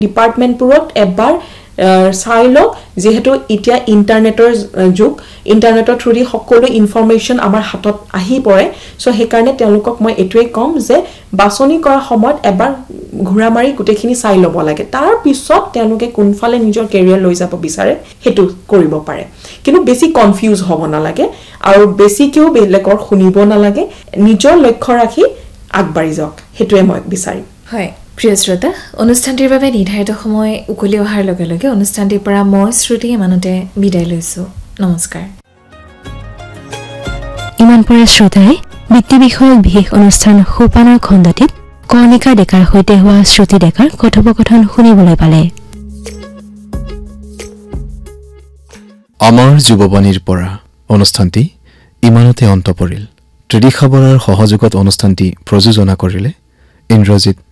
ডিপাৰ্টমেণ্টবোৰত এবাৰ চাই লওক যেহেতু এতিয়া ইন্টাৰনেটৰ যুগ ইন্টাৰনেটৰ থ্ৰুদি সকলো ইনফৰমেশন আমাৰ হাতত আহি পৰে সো হেকাৰণে তেওঁলোকক মই এটোৱে কম যে বাছনি কৰা সময়ত এবাৰ ঘুৰা মাৰি গুটেখিনি চাই ল'ব লাগে তাৰ পিছত তেওঁলোকে কোনফালে নিজৰ কেৰিয়াৰ লৈ যাব বিচাৰে হেতু কৰিব পাৰে কিন্তু বেছি কনফিউজ হ'ব নালাগে আৰু বেছি কিও বেলেগৰ শুনিব নালাগে নিজৰ লক্ষ্য ৰাখি আগবাঢ়ি যাওক হেতুৱে মই বিচাৰিম হয় প্ৰিয় শ্ৰোতা অনুষ্ঠানটিৰ বাবে নিৰ্ধাৰিত সময় উকলি অহাৰ লগে লগে অনুষ্ঠানটিৰ পৰা মই শ্ৰুতি ইমানতে বিদায় লৈছো নমস্কাৰ ইমান পৰে শ্ৰোতাই বৃত্তি বিষয়ক বিশেষ অনুষ্ঠান সোপানৰ খণ্ডটিত কৰ্ণিকা ডেকাৰ সৈতে হোৱা শ্ৰুতি ডেকাৰ কথোপকথন শুনিবলৈ পালে আমাৰ যুৱবাণীৰ পৰা অনুষ্ঠানটি ইমানতে অন্ত পৰিল ত্ৰিদিশা বৰাৰ সহযোগত অনুষ্ঠানটি প্ৰযোজনা কৰিলে ইন্দ্ৰজিৎ